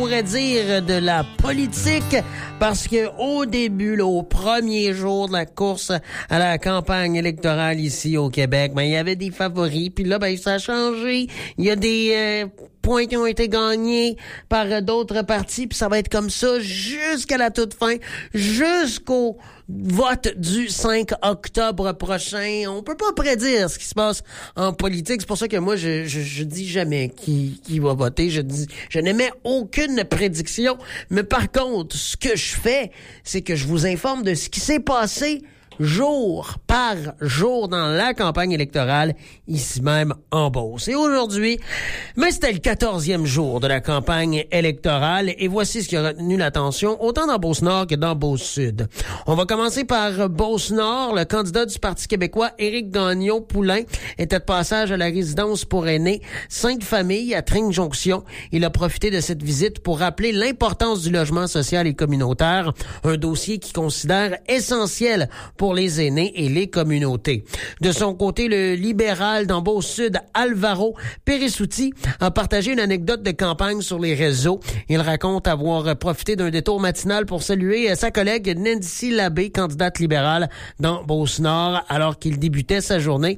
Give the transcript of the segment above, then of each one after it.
pourrait dire de la politique parce que au début, là, au premier jour de la course à la campagne électorale ici au Québec, il y avait des favoris, puis là, ça a changé. Il y a des points qui ont été gagnés par d'autres partis, puis ça va être comme ça jusqu'à la toute fin, jusqu'au vote du 5 octobre prochain. On peut pas prédire ce qui se passe en politique. C'est pour ça que moi, je dis jamais qui va voter. Je n'émets aucune prédiction. Mais par contre, ce que je fais, c'est que je vous informe de ce qui s'est passé jour par jour dans la campagne électorale, ici même en Beauce. Et aujourd'hui, c'était le 14e jour de la campagne électorale et voici ce qui a retenu l'attention autant dans Beauce-Nord que dans Beauce-Sud. On va commencer par Beauce-Nord. Le candidat du Parti québécois, Éric Gagnon-Poulain, était de passage à la résidence pour aînés Sainte-Famille à Tring-Jonction. Il a profité de cette visite pour rappeler l'importance du logement social et communautaire, un dossier qu'il considère essentiel pour les aînés et les communautés. De son côté, le libéral dans Beauce-Sud, Alvaro Perissuti, a partagé une anecdote de campagne sur les réseaux. Il raconte avoir profité d'un détour matinal pour saluer sa collègue Nancy Labbé, candidate libérale dans Beauce-Nord, alors qu'il débutait sa journée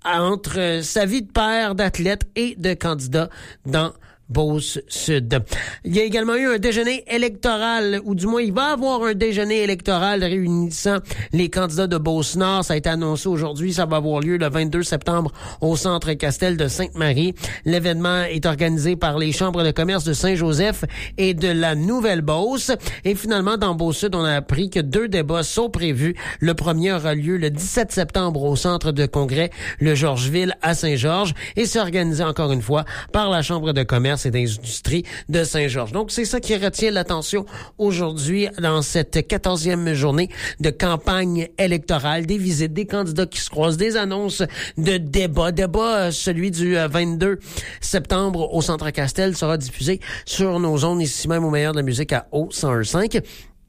entre sa vie de père, d'athlète et de candidat dans Beauce-Sud. Il y a également eu un déjeuner électoral, ou du moins il va y avoir un déjeuner électoral réunissant les candidats de Beauce-Nord. Ça a été annoncé aujourd'hui, ça va avoir lieu le 22 septembre au Centre Castel de Sainte-Marie. L'événement est organisé par les chambres de commerce de Saint-Joseph et de la Nouvelle-Beauce. Et finalement, dans Beauce-Sud, on a appris que 2 débats sont prévus. Le premier aura lieu le 17 septembre au Centre de congrès, le Georgesville à Saint-Georges, et c'est organisé encore une fois par la Chambre de commerce et d'industrie de Saint-Georges. Donc, c'est ça qui retient l'attention aujourd'hui dans cette 14e journée de campagne électorale, des visites, des candidats qui se croisent, des annonces de débats. Celui du 22 septembre au Centre Castel sera diffusé sur nos ondes ici même au meilleur de la musique à O101.5.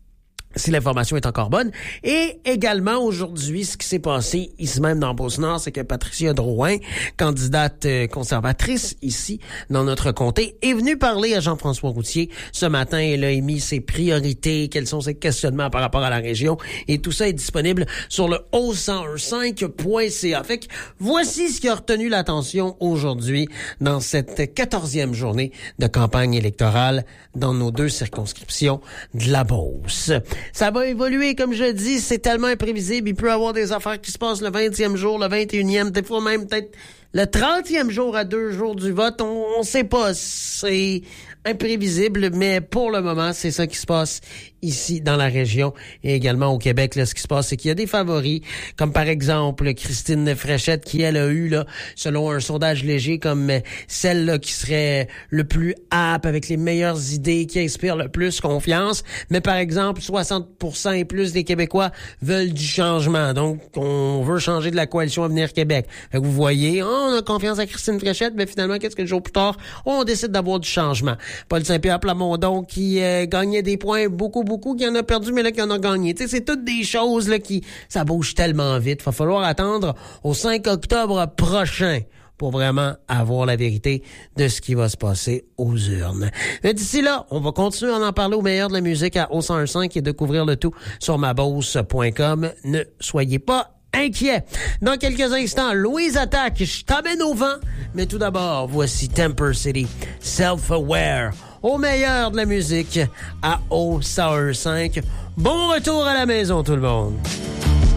Si l'information est encore bonne. Et également, aujourd'hui, ce qui s'est passé ici même dans Beauce-Nord, c'est que Patricia Drouin, candidate conservatrice ici dans notre comté, est venue parler à Jean-François Routier ce matin. Elle a émis ses priorités, quels sont ses questionnements par rapport à la région. Et tout ça est disponible sur le O1015.ca. Fait que voici ce qui a retenu l'attention aujourd'hui dans cette 14e journée de campagne électorale dans nos 2 circonscriptions de la Beauce. Ça va évoluer, comme je dis, c'est tellement imprévisible. Il peut y avoir des affaires qui se passent le 20e jour, le 21e, des fois même peut-être le 30e jour à 2 jours du vote. On sait pas, c'est imprévisible, mais pour le moment, c'est ça qui se passe ici dans la région et également au Québec. Là, ce qui se passe, c'est qu'il y a des favoris, comme par exemple Christine Fréchette, qui elle a eu, là, selon un sondage léger, comme celle là, qui serait le plus apte, avec les meilleures idées, qui inspire le plus confiance. Mais par exemple, 60% et plus des Québécois veulent du changement. Donc, on veut changer de la coalition Avenir Québec. Fait que vous voyez, on a confiance à Christine Fréchette, mais finalement, qu'est-ce que le jour plus tard, on décide d'avoir du changement. Paul Saint-Pierre Plamondon qui gagnait des points beaucoup, qui en a perdu, mais là, qui en a gagné. Tu sais, c'est toutes des choses là qui, ça bouge tellement vite. Va falloir attendre au 5 octobre prochain pour vraiment avoir la vérité de ce qui va se passer aux urnes. Mais d'ici là, on va continuer à en parler au meilleur de la musique à O101.5 et découvrir le tout sur mabosse.com. Ne soyez pas inquiets. Dans quelques instants, Louise Attaque, je t'amène au vent. Mais tout d'abord, voici Temper City, Self-Aware, au meilleur de la musique à O101.5. Bon retour à la maison, tout le monde.